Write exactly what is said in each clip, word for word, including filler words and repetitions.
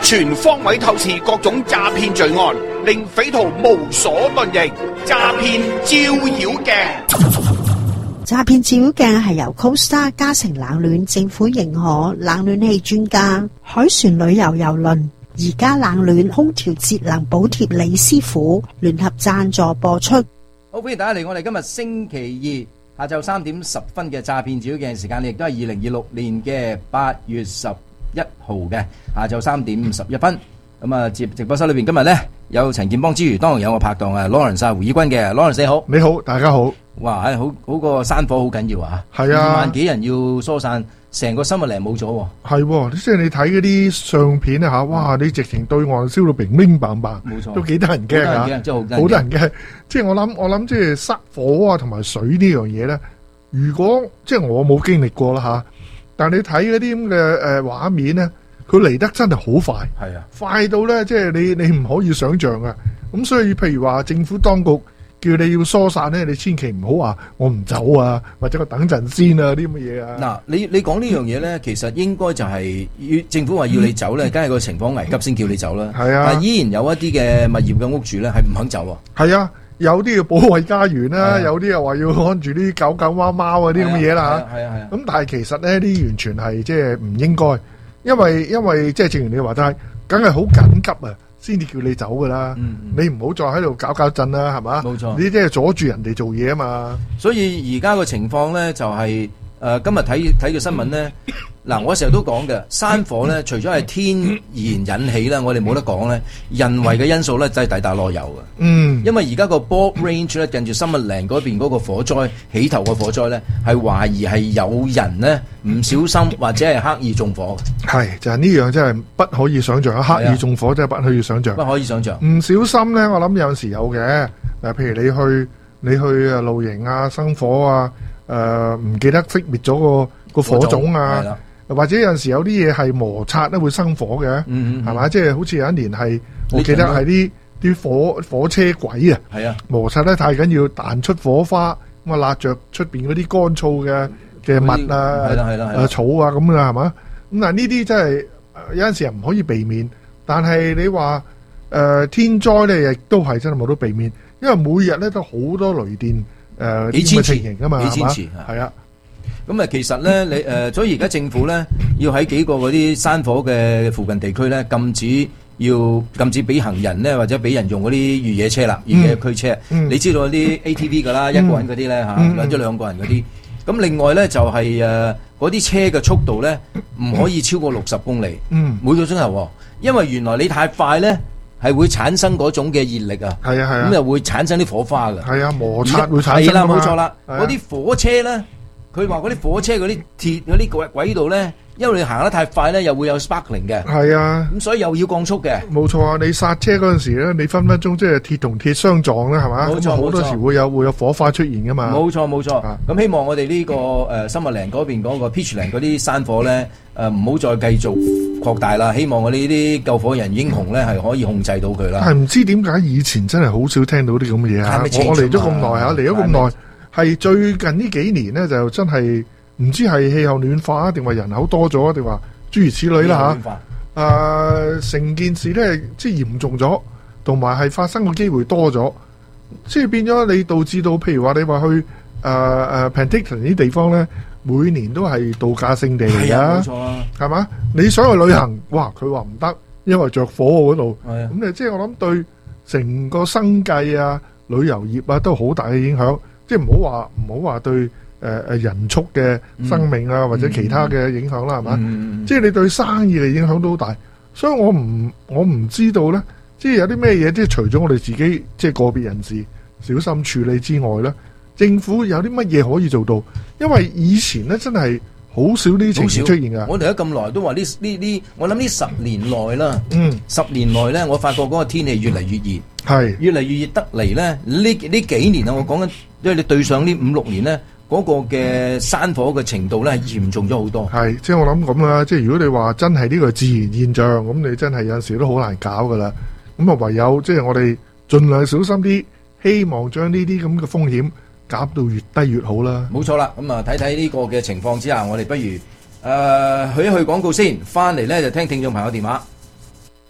全方位透視各種詐騙罪案，令匪徒無所遁形。詐騙照妖鏡。 詐騙照妖鏡係由 Costa 嘉誠冷暖政府認可冷暖氣專家海船旅遊郵輪而家冷暖空調節能補貼李師傅聯合贊助播出。 好，歡迎大家嚟我哋今日星期二下晝三點十分嘅詐騙照妖鏡時間，亦都係二零二六年嘅八月十一號嘅下晝三點十一分。咁啊，接直播室裏邊今日咧有陳建邦之餘，當然有我拍檔啊 Lawrence 啊胡以軍嘅 Lawrence 你好。 你好，大家好。 哇，係好好個山火好緊要啊！ 係啊， 二萬幾人要疏散，成個新物嶺冇咗。 係，即係你睇嗰啲相片啊吓，哇！你直情對岸燒到明明白白， 冇錯， 都幾得人驚啊！ 真係好好得人驚。即係我諗，我諗即係失火啊，同埋水呢樣嘢咧。如果即係我冇經歷過啦吓，但係你睇嗰啲咁嘅誒畫面咧，佢嚟得真係好快。 係啊， 快到咧，即係你你唔可以想象啊！咁所以譬如話政府當局叫你要疏散咧，你千祈唔好話我唔走啊，或者我等陣先啊，啲咁嘅嘢啊。 嗱，你你講呢樣嘢咧，其實應該就係要政府話要你走咧，梗係個情況危急先叫你走啦。 係啊， 但係依然有一啲嘅物業嘅屋主咧係唔肯走喎。 係啊，有啲要保衛家園啦，有啲又話要看住啲狗狗貓貓啊啲咁嘅嘢啦嚇。係啊係啊。咁但係其實咧，啲完全係即係唔應該，因為因為即係正如你話齋，梗係好緊急啊，先至叫你走噶啦，嗯嗯，你唔好再喺度搞搞震啦，係嘛？冇錯，你即係阻住人哋做嘢啊嘛。所以而家個情況咧就係、是、誒、呃，今日睇睇個新聞咧，嗱、嗯，我成日都講嘅山火咧，除咗係天然引起啦，我哋冇得講咧，人為嘅因素咧真係大大落油嘅。嗯，因為而家個 Bob Range 咧近住新麥嶺嗰邊嗰個火災起頭個火災咧，係懷疑係有人咧唔小心或者係刻意縱火嘅。係就係、是、呢樣真係不可以想象，刻意縱火真係不可以想象，不可以想象。唔小心咧，我諗有陣時有嘅。嗱，譬如你去你去誒露營啊、生火啊，誒、呃、唔記得熄滅咗個個火種啊。或者有陣時有啲嘢係摩擦咧會生火嘅，係、嗯、嘛？即、嗯、係、就是、好似有一年係，我記得係啲啲火火車軌啊，係啊，摩擦得太緊要彈出火花，咁啊辣着出邊嗰啲乾燥嘅嘅物啊，係啦係啦，誒草啊咁啊係嘛？咁嗱呢啲真係有陣時唔可以避免，但係你話誒、呃、天災咧亦都係真係冇得避免，因為每日咧都好多雷電誒幾千次情啊嘛，幾千次係啊。咁啊，其實咧，你誒、呃，所以而家政府咧，要喺幾個嗰啲山火嘅附近地區咧，禁止要禁止俾行人咧，或者俾人用嗰啲越野車啦，越野驅車。嗯、你知道啲 A T V 噶啦，嗯、一個人嗰啲咧嚇，或者兩個人嗰啲。咁另外咧就係誒嗰啲車嘅速度咧，唔可以超過六十公里，嗯、每個鐘頭。因為原來你太快咧，係會產生嗰種嘅熱力啊。係啊係啊。咁又會產生啲火花㗎。係啊，摩擦會產生。係啦，冇錯啦。嗰啲火車咧。佢話嗰啲火車嗰啲鐵嗰啲軌軌道咧，因為你行得太快咧，又會有 sparkling 嘅。係啊，咁所以又要降速嘅。冇錯啊！你剎車嗰陣時咧，你分分鐘即係鐵同鐵相撞啦，係嘛？冇錯，好多時會有會有火花出現噶嘛。冇錯冇錯。咁希望我哋呢個誒新麥嶺嗰邊嗰個 Peachland 嗰啲山火咧，誒唔好再繼續擴大啦。希望我哋呢啲救火人英雄咧係可以控制到佢啦。係唔知點解以前真係好少聽到啲咁嘅嘢啊！我我嚟咗咁耐嚇，嚟咗咁耐。係最近呢幾年咧，就真係唔知係氣候暖化定話人口多咗，定話諸如此類啦吓。誒，成件事咧即係嚴重咗，同埋係發生嘅機會多咗，即係變咗你導致到，譬如話你話去誒誒、呃、Penticton 呢啲地方咧，每年都係度假勝地嚟噶，冇錯啊，係嘛？你想去旅行，哇！佢話唔得，因為着火嗰度。係啊，咁你即係我諗對成個生計啊、旅遊業啊都好大嘅影響。即係唔好話唔好話對誒誒、呃、人畜嘅生命啊、嗯、或者其他嘅影響啦，係、嗯、嘛、嗯？即係你對生意嘅影響都好大，所以我唔我唔知道咧，即係有啲咩嘢，即係除咗我哋自己即係個別人士小心處理之外咧，政府有啲乜嘢可以做到？因為以前咧真係好少呢啲情形出現噶。我哋喺咁耐都話呢呢呢，我諗呢十年內啦，嗯，十年內咧，我發覺嗰個天氣越嚟越熱。係越嚟越熱得嚟咧，呢呢幾年啊，我講緊，因為你對上呢五六年咧，嗰、那個嘅山火嘅程度咧係嚴重咗好多。係，即係我諗咁啦，即係如果你話真係呢個自然現象，咁你真係有陣時都好難搞噶啦。咁啊，唯有即係我哋盡量小心啲，希望將呢啲咁嘅風險減到越低越好啦。冇錯啦，咁啊睇睇呢個嘅情況之下，我哋不如誒、呃、去一去廣告先，翻嚟咧就聽聽眾朋友電話。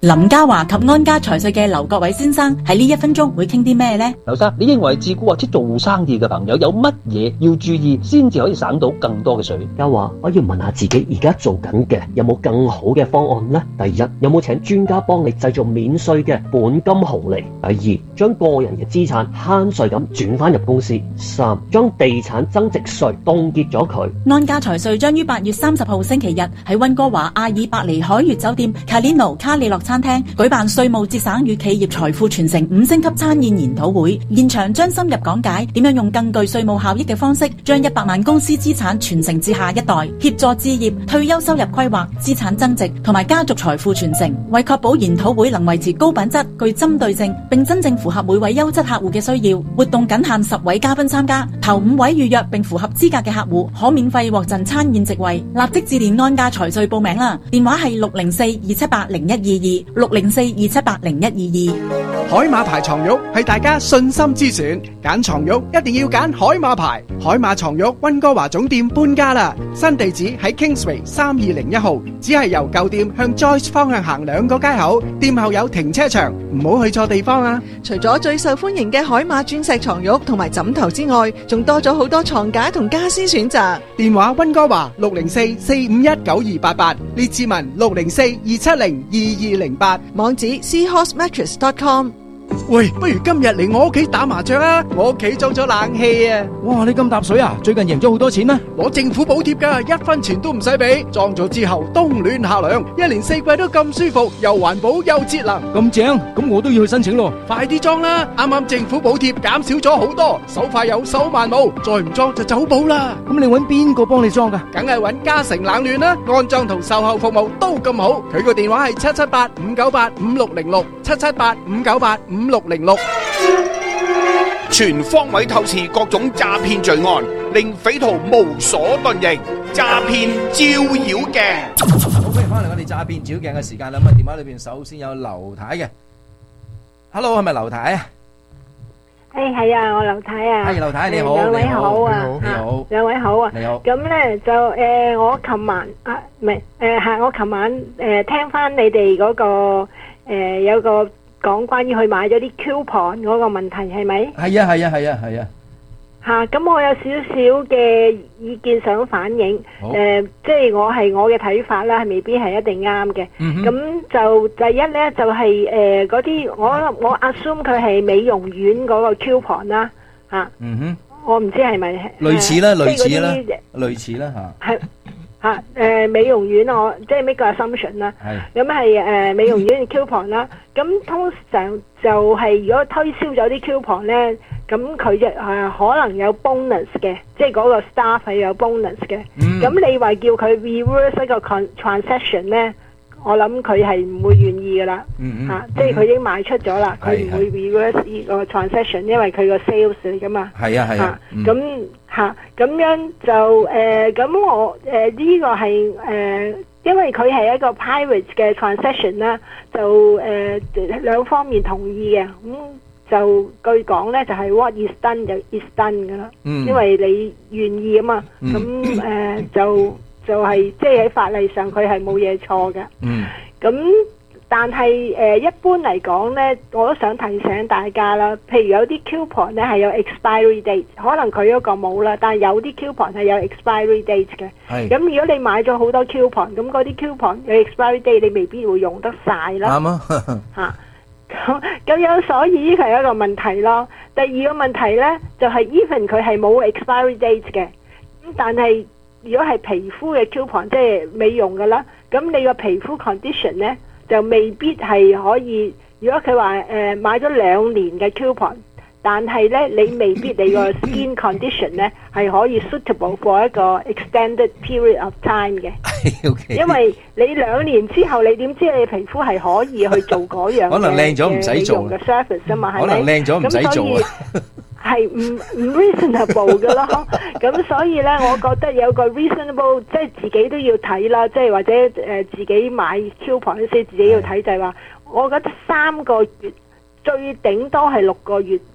林嘉華及安家財稅嘅劉國偉先生喺呢一分鐘會傾啲咩呢？ 劉生，你認為自雇或者做生意嘅朋友有乜嘢要注意，先至可以省到更多嘅稅？ 嘉華，我要問下自己而家做緊嘅有冇更好嘅方案呢？第一，有冇請專家幫你製造免稅嘅本金紅利？第二，將個人嘅資產慳稅咁轉翻入公司。三，將地產增值稅凍結咗佢。 安家財稅將於八月三十號星期日喺溫哥華阿爾伯尼海悅酒店卡列諾卡里諾餐廳舉辦稅務節省與企業財富傳承五星級餐宴研討會，現場將深入講解點樣用更具稅務效益嘅方式，將一百萬公司資產傳承至下一代，協助置業、退休收入規劃、資產增值同埋家族財富傳承。為確保研討會能維持高品質、具針對性，並真正符合每位優質客戶嘅需要，活動僅限十位嘉賓參加，頭五位預約並符合資格嘅客戶可免費獲贈餐宴席位。立即致電安家財稅報名啦，電話係六零四二七八零一二二六零四二七八零一二二。 海馬牌床褥係大家信心之選，揀床褥一定要揀海馬牌。海馬床褥溫哥華總店搬家啦，新地址喺 Kingsway 三二零一號，只係由舊店向 Joyce 方向行兩個街口，店後有停車場，唔好去錯地方啊！ 除咗最受歡迎嘅海馬鑽石床褥同埋枕頭之外，仲多咗好多床架同家私選擇。 電話溫哥華六零四四五一九二八八，列治文六零四二七零二二零八， 網址 seahorse mattress dot com。 喂，不如今日嚟我屋企打麻雀啊！我屋企裝咗冷氣啊！ 哇，你咁搭水啊？最近贏咗好多錢咩？ 攞政府補貼噶，一分錢都唔使俾。裝咗之後冬暖夏涼，一年四季都咁舒服，又環保又節能。 咁正，咁我都要去申請咯。 快啲裝啦！啱啱政府補貼減少咗好多，手快有手慢冇，再唔裝就走寶啦。 咁你搵邊個幫你裝噶？ 梗係搵嘉誠冷暖啦，安裝同售後服務都咁好。佢個電話係七七八五九八五六零六七七八五九八五六零六。 全方位透視各種詐騙罪案，令匪徒無所遁形。詐騙照妖鏡， 好，歡迎翻嚟我哋詐騙照妖鏡嘅時間啦。咁啊，電話裏邊首先有劉太嘅 ，Hello， 係咪劉太啊？ 誒，係啊，我劉太啊。 係劉太，你好， 兩位好啊， 你好， 兩位好啊， 你好。 咁咧就誒，我琴晚啊，唔係誒，係我琴晚誒聽翻你哋嗰個誒有個講關於去買咗啲 coupon 嗰個問題係咪？係啊係啊係啊係啊。 吓，咁我有少少嘅意見想反映，誒，即係我係我嘅睇法啦，係未必係一定啱嘅。咁就第一咧，就係誒嗰啲我我 assume 佢係美容院嗰個 coupon 啦，吓。嗯哼。我唔知係咪類似啦，類似啦，類似啦吓。 係吓誒美容院我即係 make 個 assumption 啦。係。咁係誒美容院嘅 coupon 啦，咁通常就係如果推銷咗啲 coupon 咧。咁佢就誒可能有 bonus 嘅，即係嗰個 staff 係有 bonus 嘅。咁、嗯、你話叫佢 reverse 一個 transaction 咧，我諗佢係唔會願意噶啦。嚇、嗯啊，即係佢已經賣出咗啦，佢唔會 reverse 呢個 transaction，因為佢個 sales 嚟噶嘛。係啊係啊。咁嚇咁樣就誒，咁、呃、我誒呢、呃這個係誒、呃，因為佢係一個 private 嘅 transaction 啦，就誒、呃、兩方面同意嘅咁。嗯就據講咧，就係、是、what is done 就 is done 噶啦，嗯、因為你願意啊嘛，咁誒、嗯呃、就就係即係喺法例上佢係冇嘢錯嘅。咁、嗯、但係誒、呃、一般嚟講咧，我都想提醒大家啦，譬如有啲 coupon 咧係有 expiry date， 可能佢嗰個冇啦，但係有啲 coupon 係有 expiry date 嘅。咁如果你買咗好多 coupon， 咁嗰啲 coupon 有 expiry date， 你未必會用得晒啦。啱啊，嚇。咁咁樣，所以呢個係一個問題咯。第二個問題呢，就係、是、even 佢係冇 expiry date 嘅，咁但係如果係皮膚嘅 coupon， 即係美容噶啦，咁你個皮膚 condition 呢，就未必係可以。如果佢話誒買咗兩年嘅 coupon， 但係呢，你未必你個 skin condition 呢係可以 suitable for 一個 extended period of time 嘅。Okay. 因為你兩年之後，你點知你皮膚係可以去做嗰樣可能靚咗唔使做嘅 service 啊嘛，係咪？ 可能靚咗唔使做啊， 係唔唔 reasonable 嘅咯。咁所以咧，我覺得有個 reasonable， 即係自己都要睇啦，即係或者誒、呃、自己買 coupon 嗰時自己要睇，就係話，我覺得三個月最頂多係六個月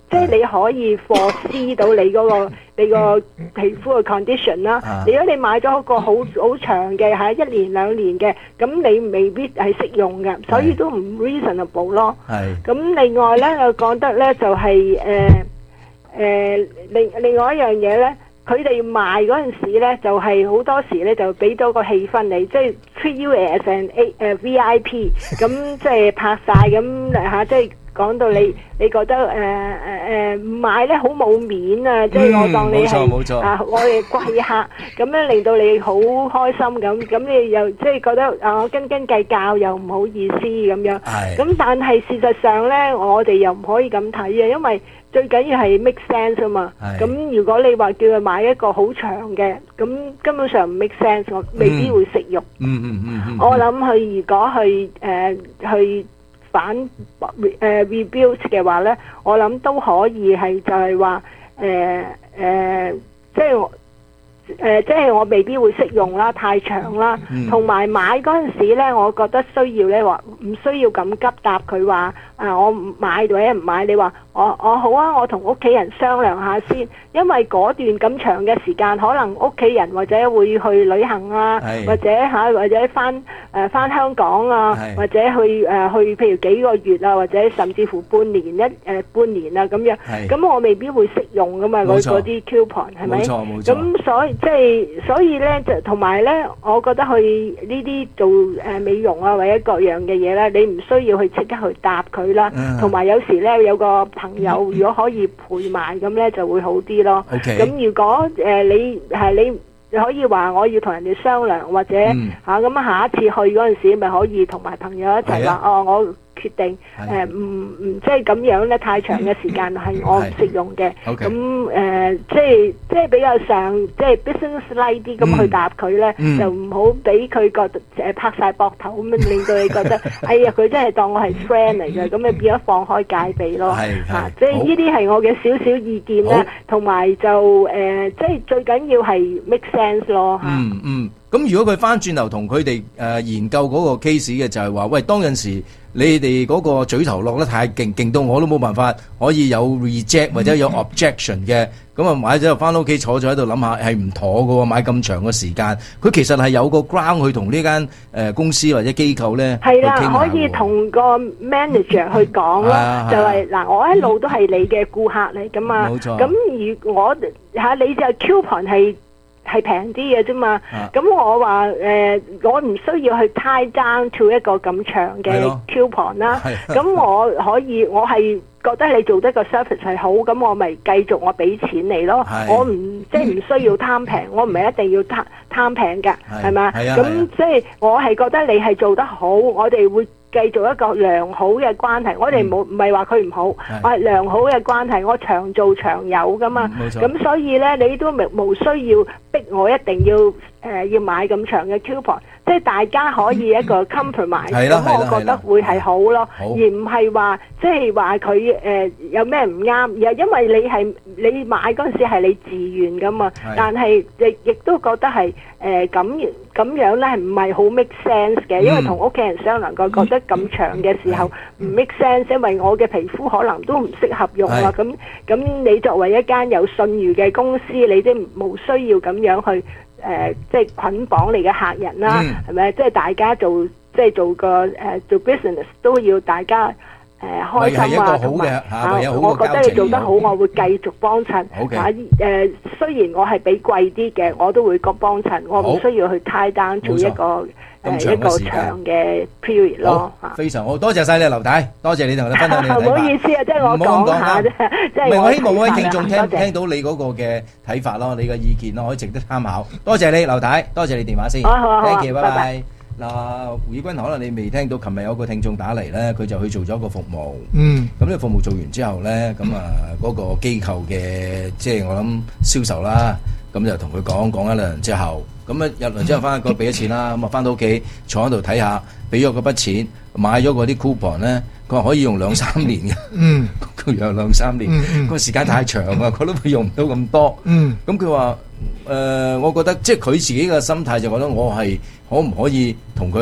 即係你可以 foresee 到你嗰、個你個皮膚嘅 condition 啦。 啊如果你買咗一個好好長嘅係一年兩年嘅，咁你未必係適用嘅，所以都唔 reasonable 咯。 係。 咁另外咧，我講得咧就係誒誒另另外一樣嘢咧。佢哋賣嗰陣時咧，就係、是、好多時咧就俾到個氣氛你，即係 treat you as an A 誒 V I P， 咁即係拍晒咁嚇，即係講到你你覺得誒誒誒唔買咧好冇面啊！即係我當你係啊，我哋貴客咁樣令到你好開心咁，咁你又即係覺得啊，我斤斤計較又唔好意思咁樣。咁但係事實上咧，我哋又唔可以咁睇啊，因為最緊要係 make sense 啊嘛，咁如果你話叫佢買一個好長嘅，咁根本上唔 make sense，我未必會食肉。 嗯嗯嗯嗯。 我諗佢如果去誒、呃、去反誒、呃、rebuild 嘅話咧，我諗都可以係就係話誒誒，即係我。誒、呃，即係我未必會適用啦，太長啦，同、嗯、埋買嗰陣時咧，我覺得需要咧話唔需要咁急答佢話啊，我唔買或者唔買，你話我我好啊，我同屋企人商量下先，因為嗰段咁長嘅時間，可能屋企人或者會去旅行啊，或者嚇、啊、或者翻誒翻香港啊，或者去誒、呃、去譬如幾個月啊，或者甚至乎半年一誒、呃、半年啊咁樣，咁我未必會適用噶嘛，嗰嗰啲 coupon 係咪？冇錯冇錯。咁所以即係所以咧，就同埋咧，我覺得去呢啲做誒美容啊或者各樣嘅嘢咧，你唔需要去即刻去答佢啦。同、嗯、埋有，有時咧，有個朋友如果可以陪埋咁咧，就會好啲咯。咁、okay. 如果誒、呃、你係你可以話我要同人哋商量，或者嚇咁、嗯啊、下一次去嗰陣時，咪可以同埋朋友一齊話、啊、哦我。決定誒唔唔即係咁樣咧，太長嘅時間係我唔適用嘅。咁誒、呃、即係即係比較上即係 business like 啲咁去答佢咧、嗯，就唔好俾佢覺得誒拍晒膊頭咁樣，令到你覺得哎呀佢真係當我係 friend 嚟嘅，咁你變咗放開戒備咯。嚇、啊，即係呢啲係我嘅少少意見啦，同埋就誒、呃、即係最緊要係 make sense 咯。 嗯嗯。咁如果佢翻轉頭同佢哋誒研究嗰個 case 嘅就係話，喂，當陣時你哋嗰個嘴頭落得太勁，勁到我都冇辦法可以有 reject 或者有 objection 嘅，咁啊買咗就翻屋企坐咗喺度諗下係唔妥㗎喎，買咁長嘅時間，佢其實係有個 ground 去同呢間誒公司或者機構咧， 係啦，可以同個 manager 去講咯，就係嗱，我一路都係你嘅顧客嚟㗎嘛，冇錯。咁如我嚇你就 coupon 係。係平啲嘅啫嘛，咁、啊、我話誒、呃，我唔需要去 tie down to 一個咁長嘅 coupon 啦，咁我可以，我係覺得你做得個 service 係好，咁我咪繼續我俾錢你咯，我唔即係唔需要貪平，我唔係一定要貪貪平㗎，係咪？咁即係我係覺得你係做得好，我哋會繼續一個良好嘅關係，我哋冇唔係話佢唔好，我係良好嘅關係，我長做長有噶嘛。咁、嗯、所以咧，你都冇需要逼我一定要誒、呃、要買咁長嘅 coupon， 即係大家可以一個 compromise，咁、嗯、我覺得會係好咯，而唔係話即係話佢誒有咩唔啱，而係因為你係你買嗰陣時係你自願噶嘛，但係亦亦都覺得係誒咁咁樣咧係唔係好 make sense 嘅、嗯，因為同屋企人商量過覺得。咁長嘅時候唔 make sense，因為我嘅皮膚可能都唔適合用啦。咁咁你作為一間有信譽嘅公司，你都冇需要咁樣去誒、呃，即係捆綁你嘅客人啦，係、嗯、咪？即係大家做即係做個誒、呃、做 business 都要大家誒、呃、開心啊，同埋啊，我覺得你做得好，我會繼續幫襯。Okay. 啊誒、呃，雖然我係俾貴啲嘅，我都會個幫襯，我唔需要去 tie down 做一個。誒一個長嘅 period 咯， 非常好，多謝晒你劉太，多謝你同我哋分享你嘅睇法。 唔好意思啊，即係我講下啫，即係唔係我希望各位聽眾聽聽到你嗰個嘅睇法咯，你嘅意見咯，可以值得參考。多謝你劉太，多謝你電話先。 好啊好啊 ，thank you，拜拜。嗱，胡以軍，可能你未聽到，琴日有個聽眾打嚟咧，佢就去做咗一個服務。嗯。咁呢個服務做完之後咧，咁啊嗰個機構嘅即係我諗銷售啦，咁就同佢講講一兩輪之後。咁啊入嚟之後翻個俾咗錢啦，咁啊翻到屋企坐喺度睇下，俾咗嗰筆錢買咗嗰啲 coupon 咧，佢話可以用兩三年嘅，嗯，佢用兩三年，嗯，個時間太長啊，佢都會用唔到咁多，嗯，咁佢話誒，我覺得即係佢自己嘅心態就覺得我係可唔可以同佢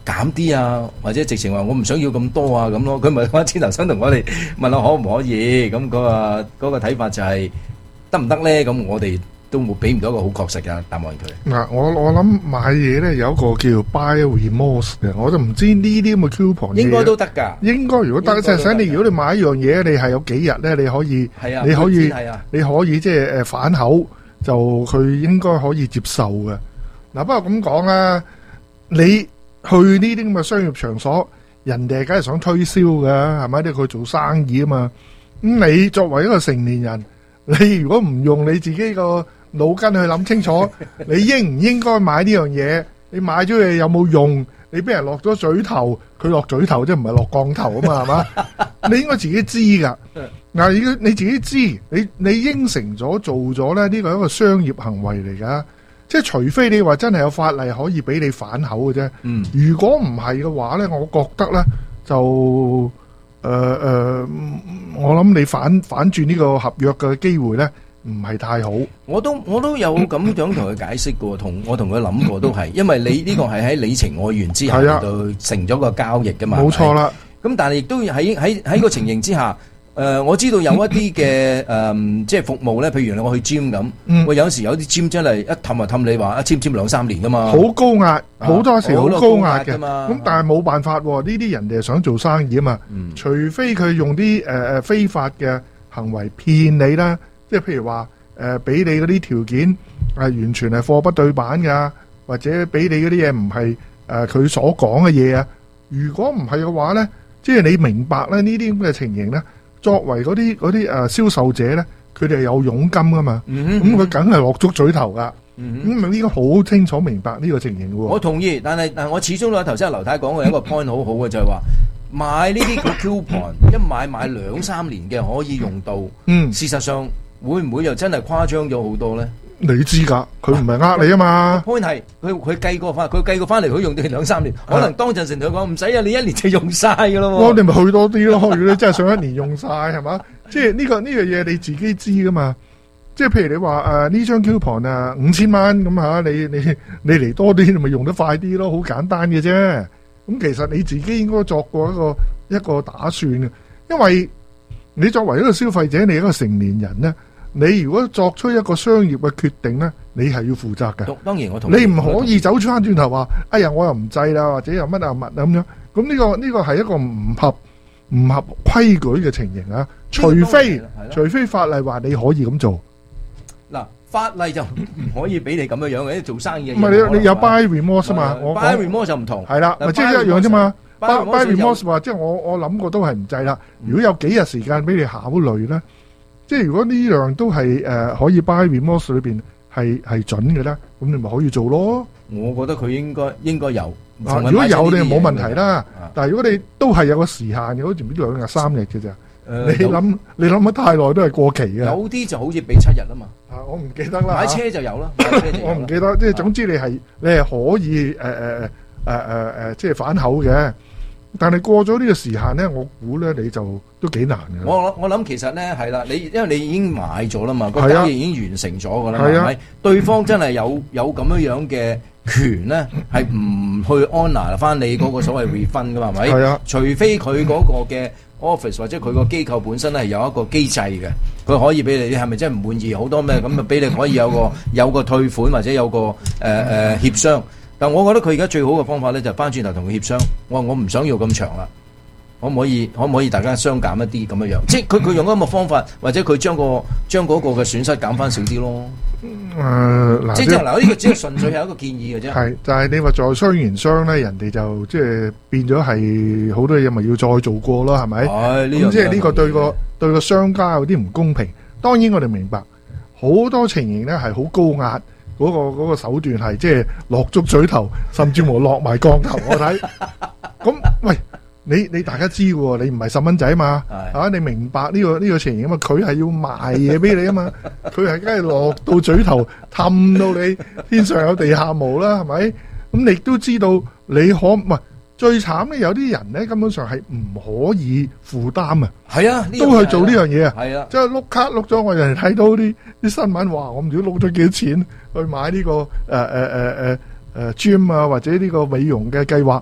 減啲啊，或者直情話我唔想要咁多啊咁咯。佢咪翻轉頭想同我哋問下可唔可以？咁嗰個嗰個睇法就係得唔得咧？咁我哋都冇俾唔到一個好確實嘅答案佢。 嗱，我我諗買嘢咧有一個叫 buy remorse 嘅，我就唔知呢啲咁嘅 coupon 應該都得㗎。 應該如果得，即係想你，如果你買一樣嘢，你係有幾日咧，你可以， 係啊， 你可以， 係啊， 你可以即係誒反口，就佢應該可以接受嘅。嗱，不過咁講啊，你去呢啲咁嘅商業場所，人哋梗係想推銷嘅，係咪？你佢做生意啊嘛。咁你作為一個成年人，你如果唔用你自己個腦筋去諗清楚，你應唔應該買呢樣嘢？你買咗嘢有冇用？你俾人落咗嘴頭，佢落嘴頭即係唔係落降頭啊嘛？係嘛？你應該自己知噶。嗱，你你自己知，你你應承咗做咗咧，呢個係一個商業行為嚟噶。即係除非你話真係有法例可以俾你反口嘅啫。 嗯， 如果唔係嘅話咧，我覺得咧就誒誒、呃呃，我諗你反反轉呢個合約嘅機會咧，唔係太好。我都我都有咁樣同佢解釋過，同我同佢諗過都係，因為你呢個係喺你情我願之下嚟到成咗個交易噶嘛。 冇錯啦。 咁但係亦都喺喺喺個情形之下。誒、呃，我知道有一啲嘅誒，即係服務咧，譬如我去 gym 咁，嗯、我有時有啲 gym 真係一氹就氹你話一簽簽兩三年噶嘛， 好高壓，好、啊、多時好高壓嘅嘛。 咁但係冇辦法，呢啲人哋係想做生意啊嘛。嗯、除非佢用啲誒誒非法嘅行為騙你啦，即係譬如話誒俾你嗰啲條件係完全係貨不對版噶，或者俾你嗰啲嘢唔係誒佢所講嘅嘢啊。如果唔係嘅話咧，即係你明白咧呢啲咁嘅情形咧。作為嗰啲嗰啲誒銷售者咧，佢哋係有佣金噶嘛，咁佢梗係落足嘴頭噶，咁咪呢個好清楚明白呢個情形喎。 我同意，但係但係我始終都頭先阿劉太講嘅一個 point 好好嘅就係話買呢啲個 coupon 一買買兩三年嘅可以用到，嗯，事實上會唔會又真係誇張咗好多咧？ 你知㗎，佢唔係呃你啊嘛。 point 係佢佢計過翻，佢計過翻嚟，佢用到兩三年，可能當陣成同佢講唔使啊，你一年就用晒㗎咯。 我哋咪去多啲咯。如果你真係想一年用晒，係嘛？即係呢個呢樣嘢你自己知㗎嘛。即係譬如你話誒呢張 coupon 啊五千蚊咁嚇，你你你嚟多啲，你咪用得快啲咯，好簡單嘅啫。咁其實你自己應該作過一個一個打算嘅，因為你作為一個消費者，你一個成年人咧。你如果作出一個商業嘅決定咧，你係要負責嘅。 當然我同意， 你唔可以走翻轉頭話，哎呀我又唔制啦，或者又乜啊乜啊咁樣。咁呢個呢個係一個唔合唔合規矩嘅情形啊。除非除非法例話你可以咁做。 嗱，法例就唔可以俾你咁樣樣嘅，做生意嘅。 唔係你你有 buy remorse 嘛？我 buy remorse 就唔同。 係啦，咪即係一樣啫嘛。buy buy remorse 話即係我我諗過都係唔制啦。如果有幾日時間俾你考慮咧？即係如果呢樣都係誒、呃、可以 buy remorse 裏邊係係準嘅咧，咁你咪可以做咯。 我覺得佢應該應該有。 啊、如果有你冇問題啦。啊、但係如果你都係有個時限嘅，好似唔知兩日三日嘅咋。你諗你諗得太耐都係過期嘅。 有啲就好似俾七日啊嘛。 啊，我唔記得啦。 買車就有啦。買車就有我唔記得，即係總之你係你係可以誒誒誒誒誒誒，即係反口嘅。但係過咗呢個時限咧，我估咧你就都幾難嘅。 我我諗其實咧係啦，你因為你已經買咗啦嘛，個交易已經完成咗噶啦，係咪？對方真係有有咁樣樣嘅權咧，係唔去 honour 翻你嗰個所謂 refund 噶嘛？係咪？係啊。除非佢嗰個嘅 office 或者佢個機構本身係有一個機制嘅，佢可以俾你，你係咪真係唔滿意好多咩？咁啊俾你可以有個有個退款或者有個誒誒、呃、協商。但我覺得佢而家最好嘅方法咧，就翻轉頭同佢協商。我話我唔想要咁長啦，可唔可以？可唔可以大家相減一啲咁樣樣？即係佢佢用咁嘅方法，或者佢將個將嗰個嘅損失減翻少啲咯。誒、呃，嗱，即係嗱，呢個只係純粹係一個建議嘅啫。係，但係你話在商言商咧，人哋就即係變咗係好多嘢，咪要再做過咯，係咪？係呢樣。咁即係呢個對個對個商家有啲唔公平。當然我哋明白好多情形咧係好高壓。嗰、那個嗰、那個手段係即係落足嘴頭，甚至乎落埋降頭。我睇咁，喂，你你大家知喎，你唔係十蚊仔嘛？啊，你明白呢、這個呢、這個情形啊嘛？佢係要賣嘢俾你啊嘛？佢係梗係落到嘴頭，氹到你天上有地下無啦，係咪？咁你都知道你可唔係最慘咧？有啲人咧根本上係唔可以負擔啊！係啊，都去做呢樣嘢啊！係啊，即係碌卡碌咗，我人哋睇到啲啲新聞話，我唔知碌咗幾多錢。去買呢、這個誒誒誒誒誒 gym 啊，或者呢個美容嘅計劃，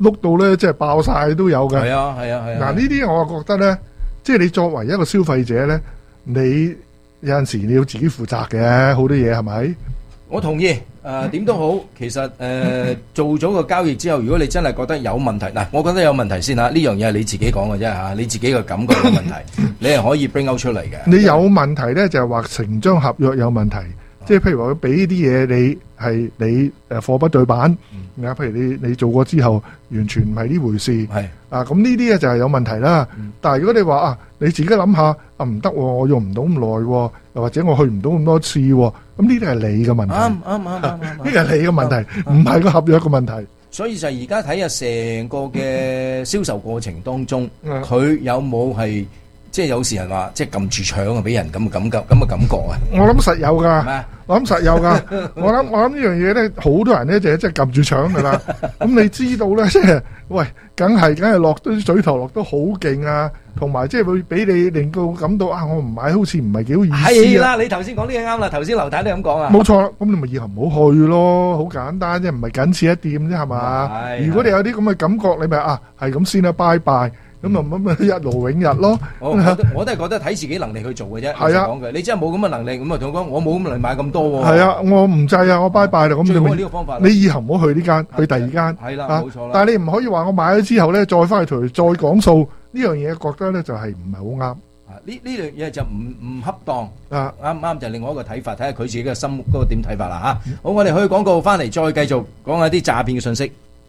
碌到咧即係爆晒都有嘅。 係啊係啊係啊。 嗱呢啲我覺得咧，即係你作為一個消費者咧，你有陣時你要自己負責嘅，好多嘢係咪？ 我同意。誒點都好，其實誒做咗個交易之後，如果你真係覺得有問題，嗱，我覺得有問題先嚇，呢樣嘢係你自己講嘅啫嚇，你自己嘅感覺有問題，你係可以 bring out 出嚟嘅。 你有問題咧，就係話成張合約有問題，即係譬如話佢俾啲嘢你係你誒貨不對版，啊，譬如你你做過之後完全唔係呢回事， 係啊，咁呢啲咧就係有問題啦。但係如果你話啊，你自己諗下啊，唔得喎，我用唔到咁耐喎，又或者我去唔到咁多次喎。咁呢啲係你嘅問題， 啱啱啱啱， 呢個係你嘅問題，唔係個合約嘅問題。 所以就而家睇下成個嘅銷售過程當中，佢有冇係即係有時人話即係撳住搶啊，俾人咁嘅感覺，咁嘅感覺啊？ 我諗實有㗎，我諗實有㗎。我諗我諗呢樣嘢咧，好多人咧就係即係撳住搶㗎啦。咁你知道咧，即係喂，梗係梗係落啲水頭落得好勁啊！同埋即係會俾你令到感到啊，我唔買好似唔係幾好意思啊！ 係啦，你頭先講呢嘢啱啦，頭先劉太都咁講啊。 冇錯啦，咁你咪以後唔好去咯，好簡單啫，唔係僅此一掂啫，係嘛？如果你有啲咁嘅感覺，你咪啊係咁先啦，拜拜，咁啊咁咪一勞永逸咯。 我我都係覺得睇自己能力去做嘅啫。 係啊， 講嘅，你真係冇咁嘅能力，咁啊同我講，我冇咁嘅能力買咁多喎。 係啊，我唔制啊，我拜拜啦。咁你咪呢個方法， 你以後唔好去呢間，去第二間。 係啦，冇錯啦。 但係你唔可以話我買咗之後咧，再翻去同佢再講數。呢樣嘢覺得咧就係唔係好啱啊！呢呢樣嘢就唔唔恰當啊！ 啱啱就另外一個睇法，睇下佢自己嘅心嗰個點睇法啦嚇。好，我哋去廣告翻嚟，再繼續講下啲詐騙嘅信息。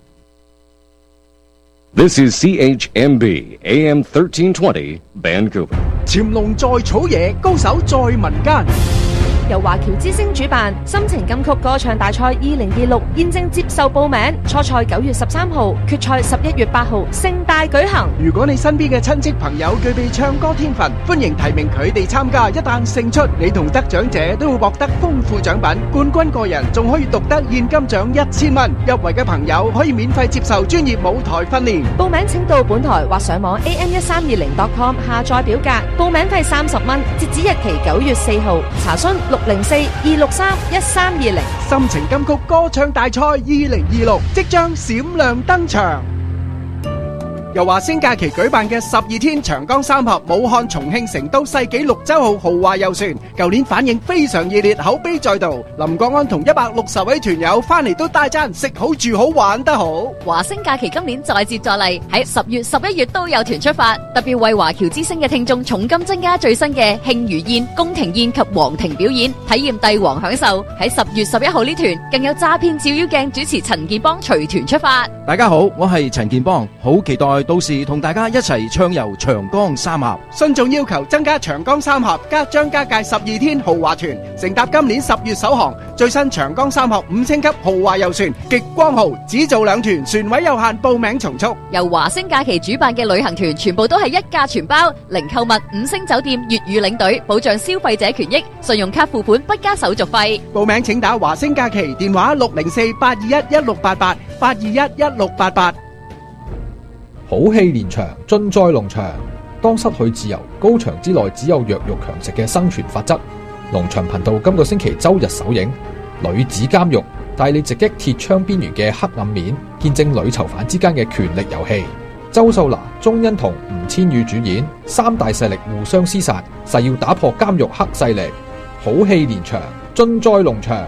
This is C H M B A M thirteen twenty Vancouver。 潛龍在草野，高手在民間。 由華僑之星主辦心情金曲歌唱大賽二零二六現正接受報名，初賽九月十三號，決賽十一月八號，盛大舉行。 如果你身邊嘅親戚朋友具備唱歌天分，歡迎提名佢哋參加。一旦勝出，你同得獎者都會獲得豐富獎品，冠軍個人仲可以獨得現金獎一千蚊。入圍嘅朋友可以免費接受專業舞台訓練。 報名請到本台或上網 a m 一三二零 dot com 下載表格，報名費三十蚊，截止日期九月四號。查詢六零四二六三一三二零。 心情金曲歌唱大賽二零二六即將閃亮登場。由華星假期舉辦嘅十二天長江三峽武漢重慶成都世紀綠洲號豪華遊船，舊年反應非常熱烈，口碑再度。林國安同一百六十位團友翻嚟都大讚食好住好玩得好。 華星假期今年再接再厲，喺十月十一月都有團出發，特別為華僑之星嘅聽眾重金增加最新嘅慶餘宴、宮廷宴及皇庭表演，體驗帝王享受。喺十月十一號呢團更有詐騙照妖鏡主持陳建邦隨團出發。 大家好，我係陳建邦，好期待到時同大家一齊暢遊長江三峽。 信眾要求增加長江三峽加張家界十二天豪華團，乘搭今年十月首航最新長江三峽五星級豪華遊船極光號，只做兩團，船位有限，報名從速。 由華星假期主辦嘅旅行團全部都係一價全包，零購物五星酒店粵語領隊，保障消費者權益，信用卡付款不加手續費。 報名請打華星假期電話六零四八二一一六八八八二一一六八八。 好戲連場，盡在農場。當失去自由，高牆之內只有弱肉強食嘅生存法則。農場頻道今個星期周日首映《女子監獄》，帶你直擊鐵窗邊緣嘅黑暗面，見證女囚犯之間嘅權力遊戲。周秀娜、鐘欣桐、吳千語主演，三大勢力互相廝殺，誓要打破監獄黑勢力。好戲連場，盡在農場。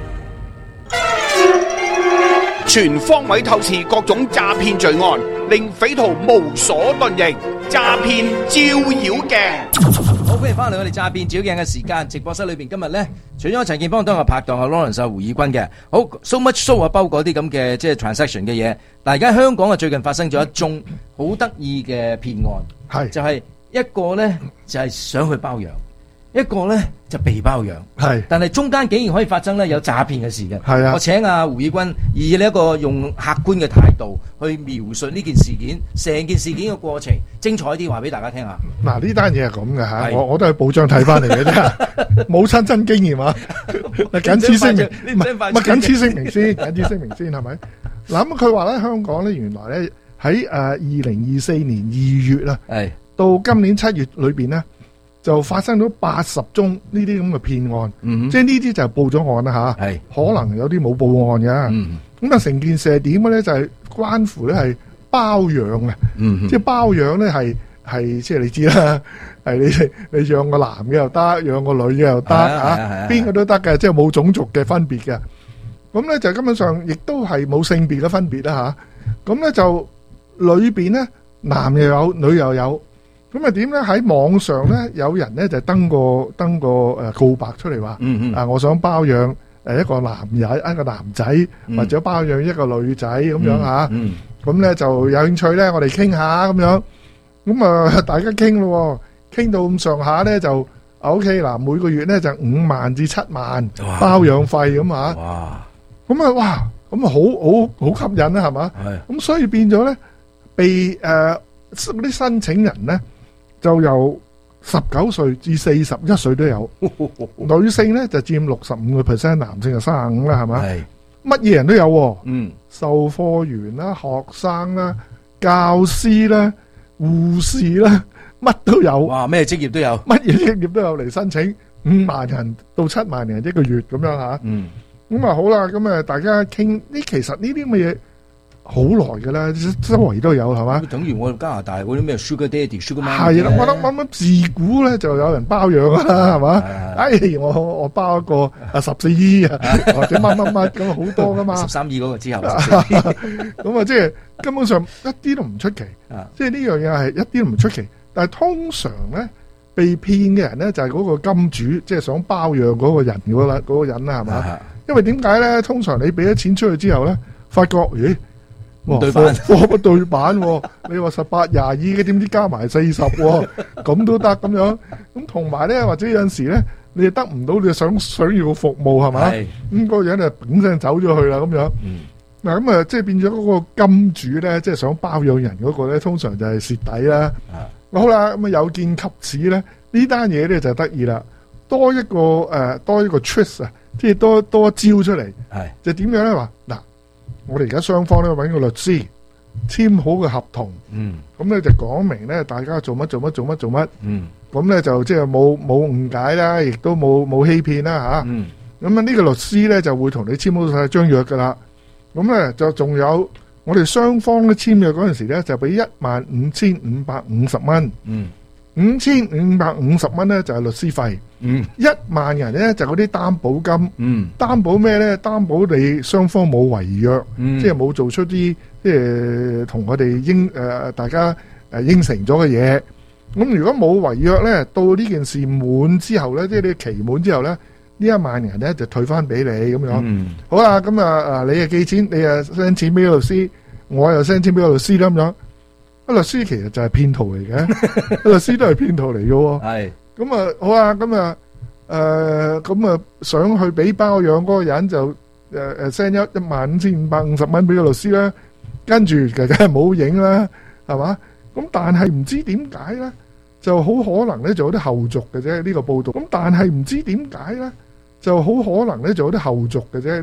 全方位透視各種詐騙罪案，令匪徒無所遁形。詐騙照妖鏡， 好，歡迎翻嚟我哋詐騙照妖鏡嘅時間。直播室裏邊今日咧，除咗陳建邦，都有拍檔阿 Lawrence 啊胡以軍嘅。好 ，so much so 啊，包嗰啲咁嘅即係 transaction 嘅嘢。但係而家香港啊，最近發生咗一宗好得意嘅騙案，係就係一個咧就係想去包養。一個咧就被包養，係，但係中間竟然可以發生咧有詐騙嘅事嘅，係啊！我請阿胡以軍以呢一個用客觀嘅態度去描述呢件事件，成件事件嘅過程，精彩啲話俾大家聽下。 嗱，呢單嘢係咁嘅嚇，我我都係報章睇翻嚟嘅啫，冇親身經驗啊！僅此聲明，唔係唔係僅此聲明先，僅此聲明先係咪？嗱咁佢話咧，香港咧原來咧喺誒二零二四年二月啦，係到今年七月裏邊咧。就發生咗八十宗呢啲咁嘅騙案，嗯、即係呢啲就係報咗案啦嚇，可能有啲冇報案嘅。咁啊成件事係點嘅咧？就係、是、 關乎咧係包養啊， 嗯， 即係包養咧係係即係你知啦，係你你養個男嘅又得，養個女嘅又得嚇，邊個都得嘅，即係冇種族嘅分別嘅。咁咧就根本上亦都係冇性別嘅分別啦嚇。咁咧就裏邊咧男又有，女又有。咁啊點咧？喺網上咧有人咧就登個登個誒告白出嚟話， 嗯嗯， 啊我想包養誒一個男人一個男仔，或者包養一個女仔咁樣嚇。咁咧就有興趣咧，我哋傾下咁樣。咁啊大家傾咯，傾到咁上下咧就 OK 嗱，每個月咧就五萬至七萬包養費咁啊。哇！咁啊哇！咁啊好好好吸引啦，係嘛？係。咁所以變咗咧，被誒嗰啲申請人咧。就由十九歲至四十一歲都有，女性咧就佔六十五個 percent， 男性就三十五啦，係嘛？係乜嘢人都有，嗯，售貨員啦、學生啦、教師啦、護士啦，乜都有。哇！咩職業都有，乜嘢職業都有嚟申請，五萬人到七萬人一個月咁樣吓。嗯，咁啊好啦，咁啊大家傾呢，其實呢啲咁嘅嘢。好耐噶啦，周圍都有係嘛？等於我加拿大嗰啲咩 Sugar Daddy、Sugar Mama 係啦，我諗諗諗自古咧就有人包養啦，係嘛？哎，我我包一個啊十四姨啊，或者乜乜乜咁好多噶嘛。十三姨嗰個之後，咁啊即係根本上一啲都唔出奇，即係呢樣嘢係一啲都唔出奇。但係通常咧被騙嘅人咧就係嗰個金主，即係想包養嗰個人嗰啦嗰個人啦，係嘛？因為點解咧？通常你俾咗錢出去之後咧，發覺咦？唔對版，貨不對版，你話十八廿二嘅，點知加埋四十，咁都得咁樣。咁同埋咧，或者有陣時咧，你又得唔到你想想要嘅服務係嘛？咁個人就炳聲走咗去啦咁樣。嗱咁啊，即係變咗嗰個金主咧，即係想包養人嗰個咧，通常就係蝕底啦。好啦，咁啊有見及此咧，呢單嘢咧就得意啦，多一個誒，多一個 trick 啊，即係多多一招出嚟，就點樣咧話嗱？我哋而家雙方咧揾個律師簽好個合同，咁咧就講明咧大家做乜做乜做乜做乜，咁咧就即係冇冇誤解啦，亦都冇冇欺騙啦吓。咁啊呢個律師咧就會同你簽好晒張約噶啦。咁咧就仲有我哋雙方咧簽約嗰陣時咧就俾一萬五千五百五十蚊，五千五百五十蚊咧就係律師費，一萬人咧就嗰啲擔保金，擔保咩咧？擔保你雙方冇違約，即係冇做出啲即係同我哋應誒大家誒應承咗嘅嘢。咁如果冇違約咧，到呢件事滿之後咧，即係你期滿之後咧，呢一萬人咧就退翻俾你咁樣。好啦，咁啊啊你啊寄錢，你啊 send 錢俾律師，我又 send 錢俾個律師啦咁樣。個律師其實就係騙徒嚟嘅，律師都係騙徒嚟嘅喎。係咁啊，好啊，咁啊，誒，咁啊，想去俾包養嗰個人就誒誒 send 一一萬五千五百五十蚊俾個律師啦，跟住梗係冇影啦，係嘛？咁但係唔知點解咧，就好可能咧做啲後續嘅啫呢個報道。咁但係唔知點解咧，就好可能咧做啲後續嘅啫。